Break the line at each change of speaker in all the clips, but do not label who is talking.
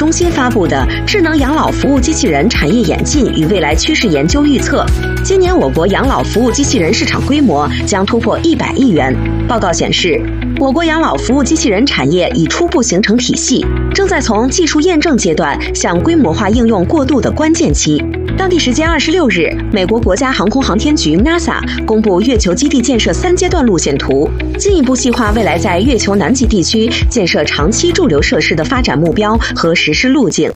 中心发布的《智能养老服务机器人产业演进与未来趋势研究》预测，今年我国养老服务机器人市场规模将突破100亿元。报告显示，我国养老服务机器人产业已初步形成体系，正在从技术验证阶段向规模化应用过渡的关键期。当地时间26日，美国国家航空航天局 NASA 公布月球基地建设3阶段路线图，进一步细化未来在月球南极地区建设长期驻留设施的发展目标和实施路径。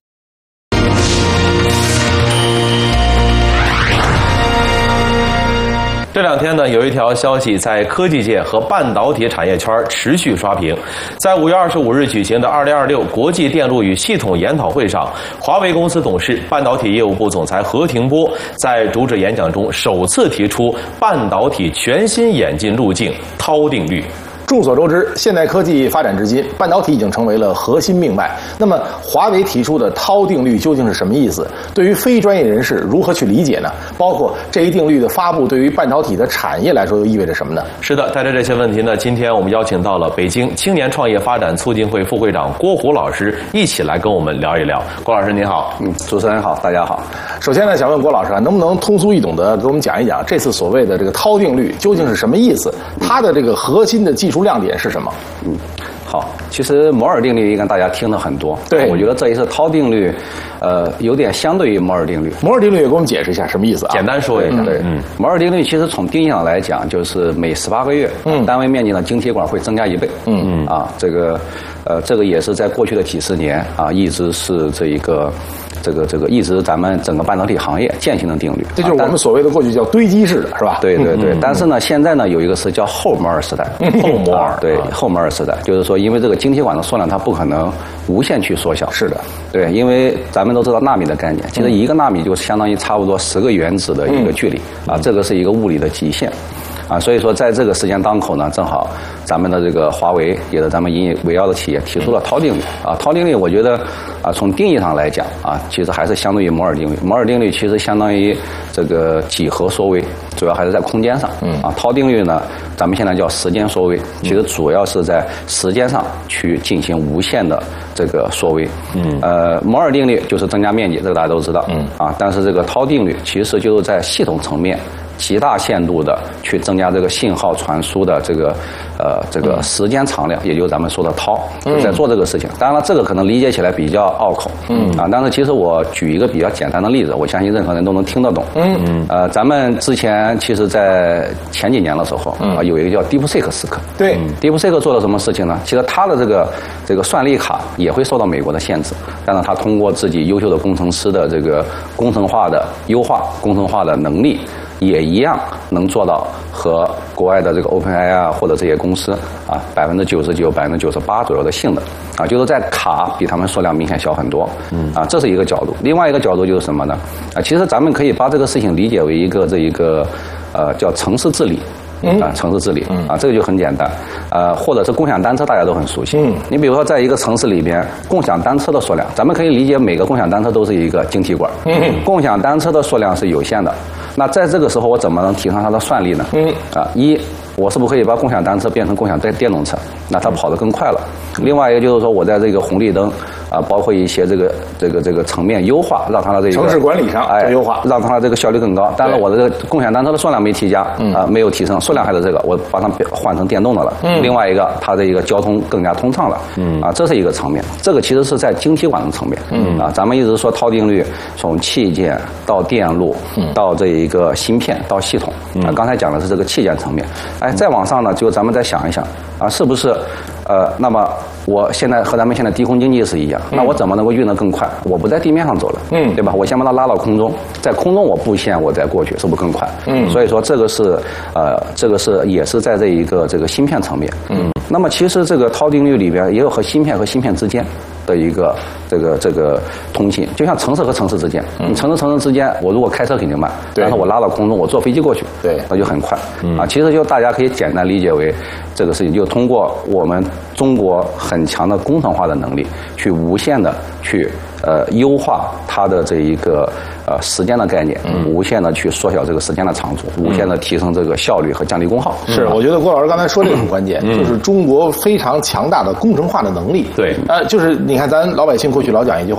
这两天呢，有一条消息在科技界和半导体产业圈持续刷屏。在5月25日举行的2026国际电路与系统研讨会上，华为公司董事、半导体业务部总裁何庭波在主旨演讲中首次提出半导体全新演进路径——涛定律。
众所周知，现代科技发展至今，半导体已经成为了核心命脉。那么，华为提出的涛定律究竟是什么意思？对于非专业人士如何去理解呢？包括这一定律的发布，对于半导体的产业来说又意味着什么呢？
是的，带着这些问题呢，今天我们邀请到了北京青年创业发展促进会副会长郭虎老师，一起来跟我们聊一聊。郭老师您好。
主持人好，大家好。
首先呢，想问郭老师啊，能不能通俗易懂的给我们讲一讲这次所谓的这个涛定律究竟是什么意思？它的这个核心的技术亮点是什么？
好，其实摩尔定律应该大家听了很多，
对，
我觉得这一次涛定律，有点相对于摩尔定律。
摩尔定律也给我们解释一下什么意思啊？
简单说一下。
对，摩尔定律其实从定义上来讲，就是每18个月，单位面积的晶体管会增加1倍。这个也是在过去的几十年啊，一直是一直咱们整个半导体行业践行的定律。
这就是我们所谓的过去叫堆积式的，是吧？
对。但是呢，现在呢有一个词叫后摩尔时代。
后摩尔。
对，后摩尔时代，就是说，因为这个晶体管的数量它不可能无限去缩小。
是的。
对，因为咱们都知道纳米的概念，其实1个纳米就相当于差不多10个原子的一个距离啊，这个是一个物理的极限。所以说在这个时间当口呢，正好咱们的这个华为也是咱们引以为傲的企业提出了涛定律啊。涛定律我觉得从定义上来讲啊，其实还是相对于摩尔定律。摩尔定律其实相当于这个几何缩微，主要还是在空间上。涛定律呢，咱们现在叫时间缩微，其实主要是在时间上去进行无限的这个缩微。摩尔定律就是增加面积，这个大家都知道。但是这个涛定律其实就是在系统层面极大限度的去增加这个信号传输的这个时间长量，也就是咱们说的涛，在做这个事情。当然了，这个可能理解起来比较拗口，但是其实我举一个比较简单的例子，我相信任何人都能听得懂。咱们之前其实在前几年的时候有一个叫 DeepSeek 时刻。
对
，DeepSeek 做了什么事情呢？其实它的这个算力卡也会受到美国的限制，但是它通过自己优秀的工程师的这个工程化的优化、工程化的能力，也一样能做到和国外的这个 OpenAI 啊或者这些公司99%、98%左右的性能啊，就是在卡比他们数量明显小很多。这是一个角度。另外一个角度就是什么呢？其实咱们可以把这个事情理解为一个叫城市治理。城市治理这个就很简单，或者是共享单车，大家都很熟悉。你比如说，在一个城市里边，共享单车的数量，咱们可以理解每个共享单车都是一个晶体管。共享单车的数量是有限的，那在这个时候，我怎么能提升它的算力呢？我是不是可以把共享单车变成共享电动车？那它跑得更快了。另外一个就是说，我在这个红绿灯包括一些这个层面优化，让它的这个
城市管理上优化，
让它的这个效率更高。但是我的这个共享单车的数量没提加，没有提升，数量还是这个，我把它换成电动的了。另外一个，它的一个交通更加通畅了。这是一个层面。这个其实是在晶体管的层面。咱们一直说涛定律，从器件到电路，到这一个芯片到系统。刚才讲的是这个器件层面。再往上呢，就咱们再想一想是不是那么我现在和咱们现在低空经济是一样，那我怎么能够运得更快？我不在地面上走了，对吧？我先把它拉到空中，在空中我布线，我再过去，是不是更快？所以说这个是也是在这个芯片层面。那么其实这个涛定律里边也有和芯片之间的一个这个通信，就像城市和城市之间，城市之间，我如果开车肯定慢，但是我拉到空中，我坐飞机过去，那就很快。其实就大家可以简单理解为这个事情，就通过我们中国很强的工程化的能力，去无限的去优化它的这一个时间的概念，无限的去缩小这个时间的长度，无限的提升这个效率和降低功耗。
是，我觉得郭老师刚才说这个很关键，就是中国非常强大的工程化的能力。
对，
就是你看咱老百姓过去老讲一句话。